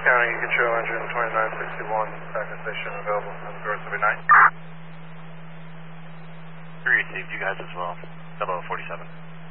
County, you can show engine 2961, backup station available on the doors every night. We received you guys as well. 0047.